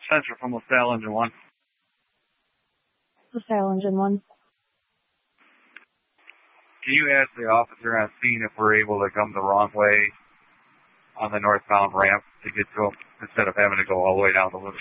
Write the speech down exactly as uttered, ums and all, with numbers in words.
Central from LaSalle Engine one. LaSalle Engine one. Can you ask the officer on scene if we're able to come the wrong way on the northbound ramp to get to him instead of having to go all the way down the loop?